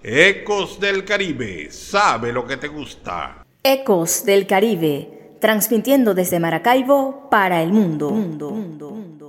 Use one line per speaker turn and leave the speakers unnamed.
Ecos del Caribe, sabe lo que te gusta.
Ecos del Caribe, transmitiendo desde Maracaibo para el mundo.